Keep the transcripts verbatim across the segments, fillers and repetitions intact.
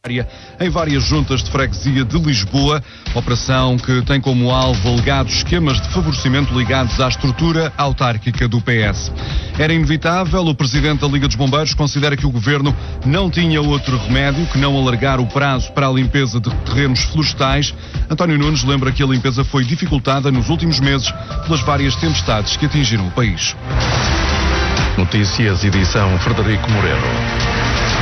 em várias juntas de freguesia de Lisboa, operação que tem como alvo alegados esquemas de favorecimento ligados à estrutura autárquica do P S. Era inevitável, o Presidente da Liga dos Bombeiros considera que o Governo não tinha outro remédio que não alargar o prazo para a limpeza de terrenos florestais. António Nunes lembra que a limpeza foi dificultada nos últimos meses pelas várias tempestades que atingiram o país. Notícias, edição Frederico Moreno.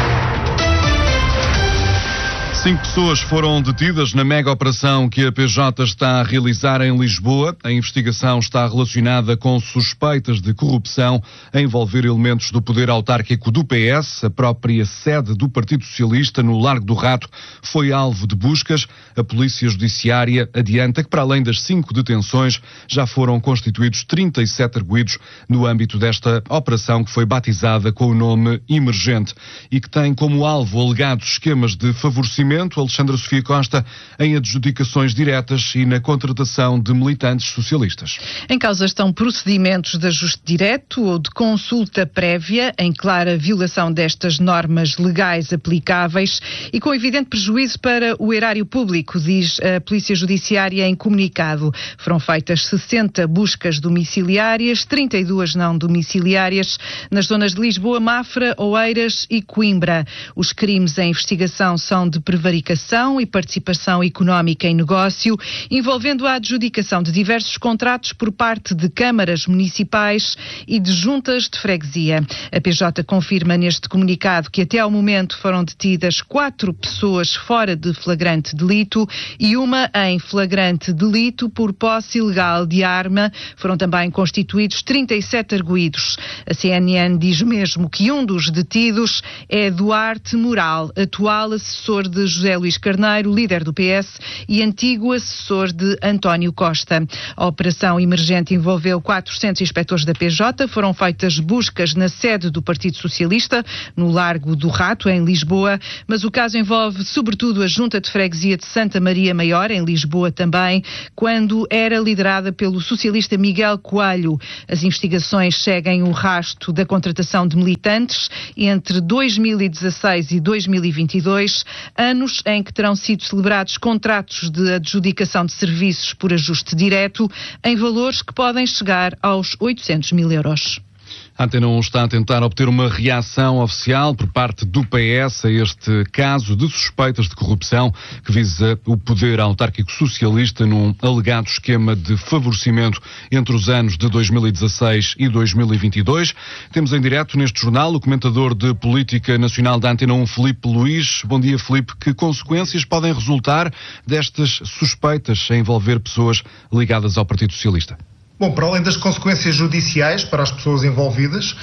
Cinco pessoas foram detidas na mega operação que a P J está a realizar em Lisboa. A investigação está relacionada com suspeitas de corrupção a envolver elementos do poder autárquico do P S. A própria sede do Partido Socialista, no Largo do Rato, foi alvo de buscas. A Polícia Judiciária adianta que, para além das cinco detenções, já foram constituídos trinta e sete arguidos no âmbito desta operação que foi batizada com o nome Emergente e que tem como alvo alegados esquemas de favorecimento. Alexandra Sofia Costa, em adjudicações diretas e na contratação de militantes socialistas. Em causa estão procedimentos de ajuste direto ou de consulta prévia, em clara violação destas normas legais aplicáveis e com evidente prejuízo para o erário público, diz a Polícia Judiciária em comunicado. Foram feitas sessenta buscas domiciliárias, trinta e duas não domiciliárias, nas zonas de Lisboa, Mafra, Oeiras e Coimbra. Os crimes em investigação são de prevaricação e participação económica em negócio, envolvendo a adjudicação de diversos contratos por parte de câmaras municipais e de juntas de freguesia. A P J confirma neste comunicado que até ao momento foram detidas quatro pessoas fora de flagrante delito e uma em flagrante delito por posse ilegal de arma. Foram também constituídos trinta e sete arguidos. A C N N diz mesmo que um dos detidos é Duarte Moral, atual assessor de José Luís Carneiro, líder do P S e antigo assessor de António Costa. A operação emergente envolveu quatrocentos inspectores da P J, foram feitas buscas na sede do Partido Socialista, no Largo do Rato, em Lisboa, mas o caso envolve sobretudo a Junta de Freguesia de Santa Maria Maior, em Lisboa também, quando era liderada pelo socialista Miguel Coelho. As investigações seguem o rasto da contratação de militantes entre dois mil e dezasseis e dois mil e vinte e dois, anos em que terão sido celebrados contratos de adjudicação de serviços por ajuste direto em valores que podem chegar aos oitocentos mil euros. A Antena um está a tentar obter uma reação oficial por parte do P S a este caso de suspeitas de corrupção que visa o poder autárquico socialista num alegado esquema de favorecimento entre os anos de dois mil e dezasseis e dois mil e vinte e dois. Temos em direto neste jornal o comentador de política nacional da Antena um, Filipe Luís. Bom dia, Filipe. Que consequências podem resultar destas suspeitas a envolver pessoas ligadas ao Partido Socialista? Bom, para além das consequências judiciais para as pessoas envolvidas,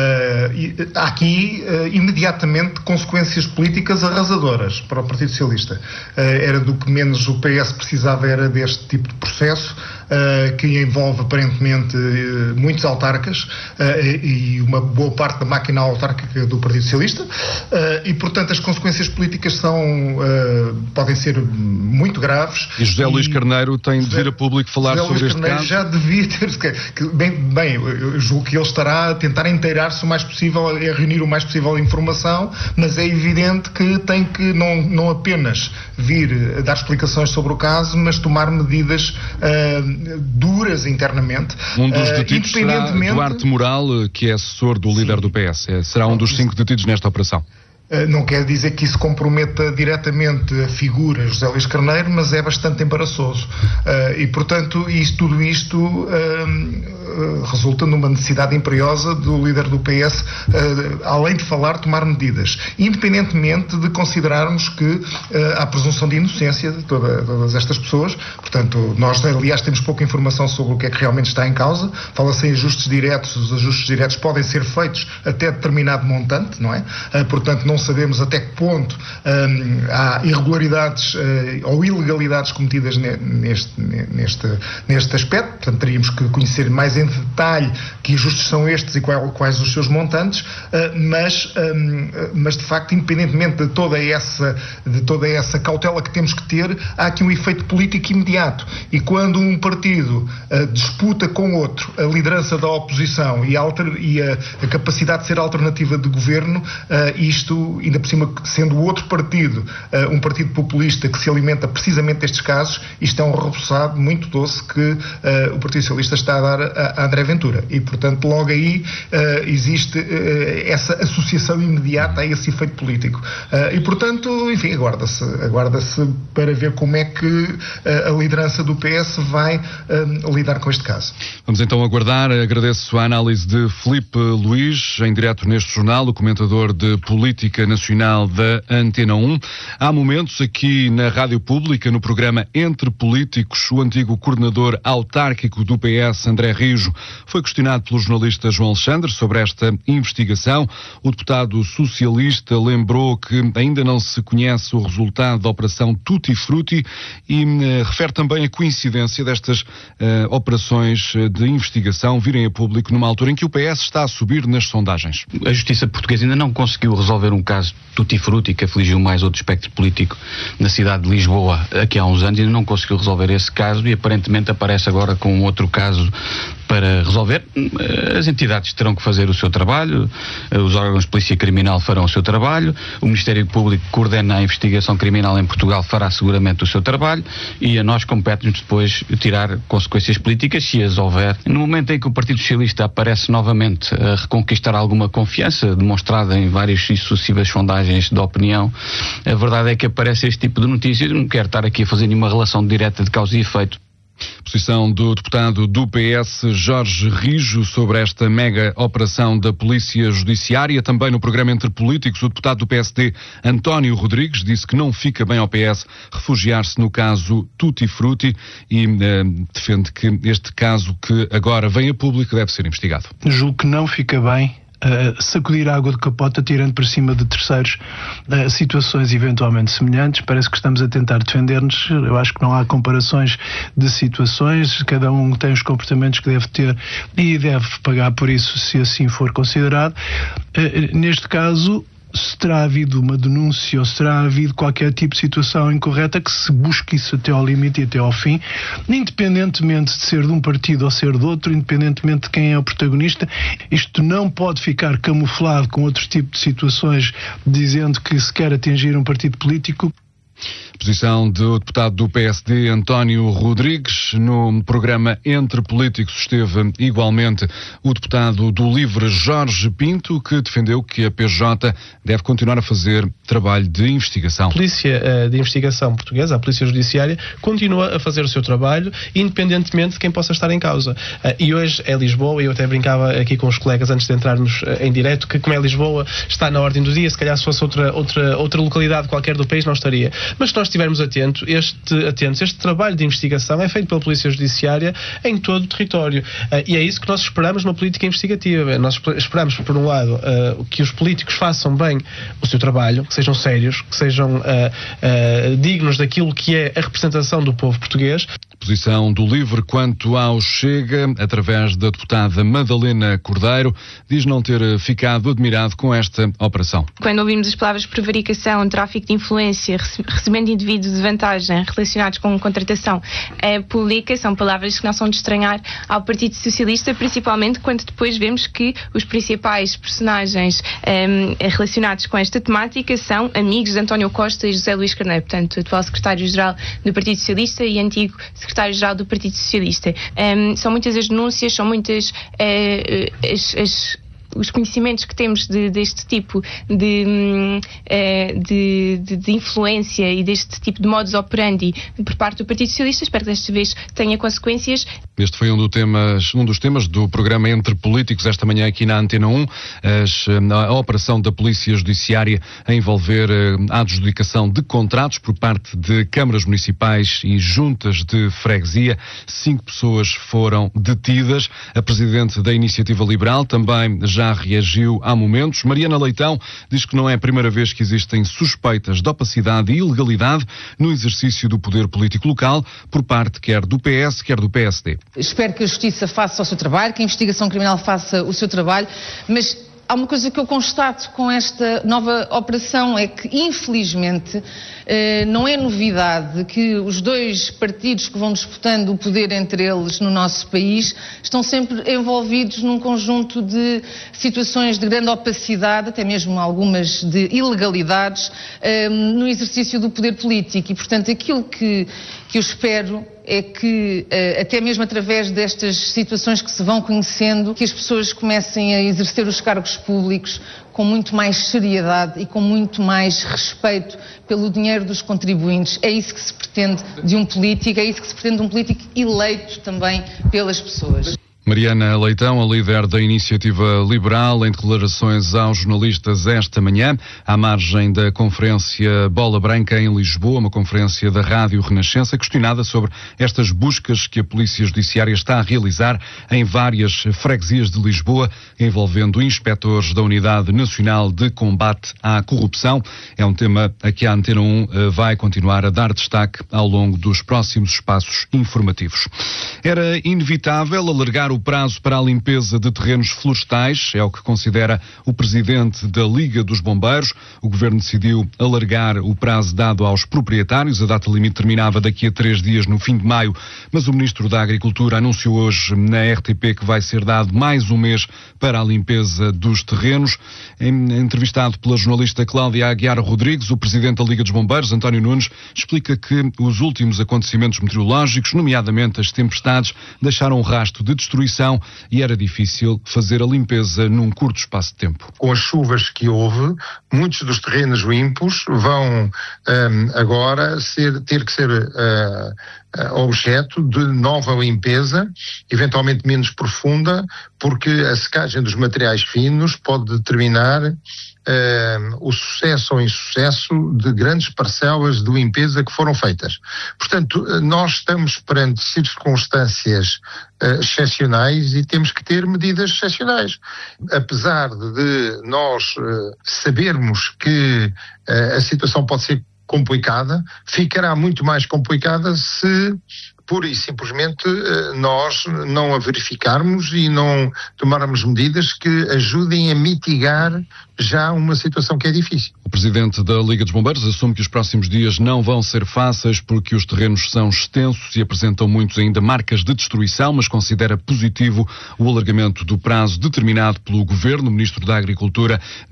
uh, há aqui uh, imediatamente consequências políticas arrasadoras para o Partido Socialista. Uh, era do que menos o P S precisava, era deste tipo de processo, uh, que envolve aparentemente uh, muitos autarcas uh, e uma boa parte da máquina autárquica do Partido Socialista, uh, e portanto as consequências políticas são, uh, podem ser muito graves. E José Luís Carneiro tem de vir a público falar José sobre Luís este Carneiro caso? Já devia que, bem, bem, eu julgo que ele estará a tentar inteirar-se o mais possível, a reunir o mais possível de informação, mas é evidente que tem que não, não apenas vir a dar explicações sobre o caso, mas tomar medidas uh, duras internamente. Um dos detidos uh, independentemente... será Duarte Moral, que é assessor do líder Sim. do P S. É, será um dos cinco detidos nesta operação. Não quer dizer que isso comprometa diretamente a figura José Luís Carneiro, mas é bastante embaraçoso. Uh, e, portanto, isso, tudo isto uh, uh, resulta numa necessidade imperiosa do líder do P S, uh, além de falar, tomar medidas. Independentemente de considerarmos que uh, há presunção de inocência de toda, todas estas pessoas. Portanto, nós, aliás, temos pouca informação sobre o que é que realmente está em causa. Fala-se em ajustes diretos. Os ajustes diretos podem ser feitos até determinado montante, não é? Uh, portanto, não sabemos até que ponto um, há irregularidades uh, ou ilegalidades cometidas ne, neste, neste, neste aspecto, portanto teríamos que conhecer mais em detalhe que ajustes são estes e qual, quais os seus montantes, mas, mas de facto, independentemente de toda essa, de toda essa cautela que temos que ter, há aqui um efeito político imediato. E quando um partido disputa com outro a liderança da oposição e a, alter, e a, a capacidade de ser alternativa de governo, isto, ainda por cima, sendo o outro partido um partido populista que se alimenta precisamente destes casos, isto é um reboçado muito doce que uh, o Partido Socialista está a dar a, a André Ventura. E, portanto, logo aí uh, existe uh, essa associação imediata a esse efeito político. Uh, e, portanto, enfim, aguarda-se, aguarda-se para ver como é que uh, a liderança do P S vai uh, lidar com este caso. Vamos então aguardar. Agradeço a análise de Filipe Luís, em direto neste jornal, o comentador de Política Nacional da Antena um. Há momentos aqui na Rádio Pública, no programa Entre Políticos, o antigo coordenador autárquico do P S, André Rijo, foi questionado pelo jornalista João Alexandre sobre esta investigação. O deputado socialista lembrou que ainda não se conhece o resultado da operação Tutti Frutti e uh, refere também a coincidência destas uh, operações de investigação virem a público numa altura em que o P S está a subir nas sondagens. A justiça portuguesa ainda não conseguiu resolver um caso Tutti Frutti que afligiu mais outro espectro político na cidade de Lisboa aqui há uns anos, ainda não conseguiu resolver esse caso e aparentemente aparece agora com outro caso para resolver. As entidades terão que fazer o seu trabalho, os órgãos de polícia criminal farão o seu trabalho, o Ministério Público que coordena a investigação criminal em Portugal fará seguramente o seu trabalho e a nós compete-nos depois tirar consequências políticas, se as houver. No momento em que o Partido Socialista aparece novamente a reconquistar alguma confiança demonstrada em várias e sucessivas sondagens de opinião, a verdade é que aparece este tipo de notícias. Não quero estar aqui a fazer nenhuma relação direta de causa e efeito. Posição do deputado do P S, Jorge Rijo, sobre esta mega operação da Polícia Judiciária. Também no programa Entre Políticos, o deputado do P S D, António Rodrigues, disse que não fica bem ao P S refugiar-se no caso Tutti Frutti e eh, defende que este caso que agora vem a público deve ser investigado. Julgo que não fica bem Uh, sacudir a água de capota tirando por cima de terceiros uh, situações eventualmente semelhantes. Parece que estamos a tentar defender-nos. Eu acho que não há comparações de situações, cada um tem os comportamentos que deve ter e deve pagar por isso se assim for considerado. Uh, neste caso, se terá havido uma denúncia ou se terá havido qualquer tipo de situação incorreta, que se busque isso até ao limite e até ao fim, independentemente de ser de um partido ou ser de outro, independentemente de quem é o protagonista. Isto não pode ficar camuflado com outro tipo de situações, dizendo que se quer atingir um partido político. Posição do deputado do P S D, António Rodrigues. No programa Entre Políticos esteve igualmente o deputado do LIVRE, Jorge Pinto, que defendeu que a P J deve continuar a fazer trabalho de investigação. A Polícia uh, de Investigação Portuguesa, a Polícia Judiciária, continua a fazer o seu trabalho, independentemente de quem possa estar em causa. Uh, e hoje é Lisboa, e eu até brincava aqui com os colegas antes de entrarmos uh, em direto, que como é Lisboa, está na ordem do dia. Se calhar se fosse outra, outra, outra localidade qualquer do país não estaria. Mas se nós estivermos atentos, este, atentos, este trabalho de investigação é feito pela Polícia Judiciária em todo o território. Uh, e é isso que nós esperamos numa política investigativa. Nós esperamos, por um lado, uh, que os políticos façam bem o seu trabalho, que sejam sérios, que sejam uh, uh, dignos daquilo que é a representação do povo português. Posição do LIVRE quanto ao Chega, através da deputada Madalena Cordeiro, diz não ter ficado admirado com esta operação. Quando ouvimos as palavras prevaricação, tráfico de influência, recebendo indivíduos de vantagem relacionados com contratação eh, pública, são palavras que não são de estranhar ao Partido Socialista, principalmente quando depois vemos que os principais personagens eh, relacionados com esta temática são amigos de António Costa e José Luís Carneiro, portanto, atual secretário-geral do Partido Socialista e antigo secretário-geral do Partido Socialista. Um, são muitas as denúncias, são muitas uh, as, as os conhecimentos que temos de, deste tipo de, de, de, de influência e deste tipo de modus operandi por parte do Partido Socialista. Espero que desta vez tenha consequências. Este foi um, do temas, um dos temas do programa Entre Políticos, esta manhã aqui na Antena um, as, a operação da Polícia Judiciária a envolver a adjudicação de contratos por parte de câmaras municipais e juntas de freguesia. Cinco pessoas foram detidas. A presidente da Iniciativa Liberal também já já reagiu há momentos. Mariana Leitão diz que não é a primeira vez que existem suspeitas de opacidade e ilegalidade no exercício do poder político local por parte quer do P S, quer do P S D. Espero que a Justiça faça o seu trabalho, que a investigação criminal faça o seu trabalho, mas há uma coisa que eu constato com esta nova operação, é que, infelizmente, não é novidade que os dois partidos que vão disputando o poder entre eles no nosso país estão sempre envolvidos num conjunto de situações de grande opacidade, até mesmo algumas de ilegalidades, no exercício do poder político. E, portanto, aquilo que, que eu espero é que, até mesmo através destas situações que se vão conhecendo, que as pessoas comecem a exercer os cargos públicos com muito mais seriedade e com muito mais respeito pelo dinheiro dos contribuintes. É isso que se pretende de um político, é isso que se pretende de um político eleito também pelas pessoas. Mariana Leitão, a líder da Iniciativa Liberal, em declarações aos jornalistas esta manhã, à margem da conferência Bola Branca em Lisboa, uma conferência da Rádio Renascença, questionada sobre estas buscas que a Polícia Judiciária está a realizar em várias freguesias de Lisboa, envolvendo inspectores da Unidade Nacional de Combate à Corrupção. É um tema a que a Antena um vai continuar a dar destaque ao longo dos próximos espaços informativos. Era inevitável alargar o prazo para a limpeza de terrenos florestais, é o que considera o presidente da Liga dos Bombeiros. O governo decidiu alargar o prazo dado aos proprietários. A data limite terminava daqui a três dias, no fim de maio, mas o ministro da Agricultura anunciou hoje na R T P que vai ser dado mais um mês para a limpeza dos terrenos. Entrevistado pela jornalista Cláudia Aguiar Rodrigues, o presidente da Liga dos Bombeiros, António Nunes, explica que os últimos acontecimentos meteorológicos, nomeadamente as tempestades, deixaram um rastro de destruição e era difícil fazer a limpeza num curto espaço de tempo. Com as chuvas que houve, muitos dos terrenos limpos vão um, agora ser, ter que ser uh, uh, objeto de nova limpeza, eventualmente menos profunda, porque a secagem dos materiais finos pode determinar Uh, o sucesso ou insucesso de grandes parcelas de limpeza que foram feitas. Portanto, nós estamos perante circunstâncias uh, excepcionais e temos que ter medidas excepcionais. Apesar de nós uh, sabermos que uh, a situação pode ser complicada, ficará muito mais complicada se pura e simplesmente nós não a verificarmos e não tomarmos medidas que ajudem a mitigar já uma situação que é difícil. O presidente da Liga dos Bombeiros assume que os próximos dias não vão ser fáceis porque os terrenos são extensos e apresentam muitos ainda marcas de destruição, mas considera positivo o alargamento do prazo determinado pelo governo. O ministro da Agricultura